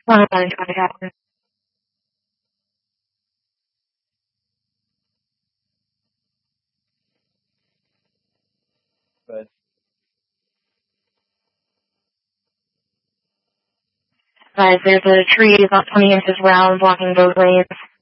But Guys, there's a tree about 20 inches round blocking both lanes.